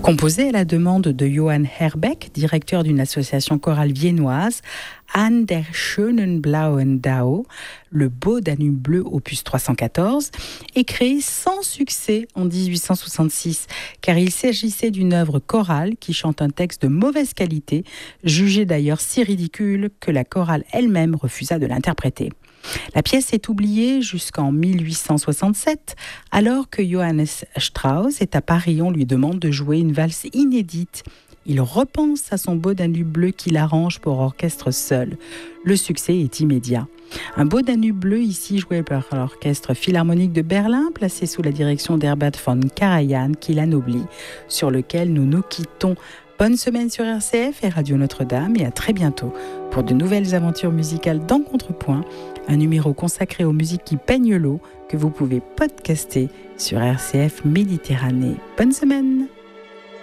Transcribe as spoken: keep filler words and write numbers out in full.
Composé à la demande de Johann Herbeck, directeur d'une association chorale viennoise, An der schönen blauen Dau, le beau Danube bleu, opus trois cent quatorze, est créé sans succès en dix-huit cent soixante-six, car il s'agissait d'une œuvre chorale qui chante un texte de mauvaise qualité, jugé d'ailleurs si ridicule que la chorale elle-même refusa de l'interpréter. La pièce est oubliée jusqu'en mille huit cent soixante-sept, alors que Johannes Strauss est à Paris. On lui demande de jouer une valse inédite. Il repense à son beau Danube bleu qu'il arrange pour orchestre seul. Le succès est immédiat. Un beau Danube bleu ici joué par l'orchestre philharmonique de Berlin, placé sous la direction d'Herbert von Karajan, qui l'anoblit, sur lequel nous nous quittons. Bonne semaine sur R C F et Radio Notre-Dame et à très bientôt pour de nouvelles aventures musicales dans Contrepoint, un numéro consacré aux musiques qui peignent l'eau que vous pouvez podcaster sur R C F Méditerranée. Bonne semaine!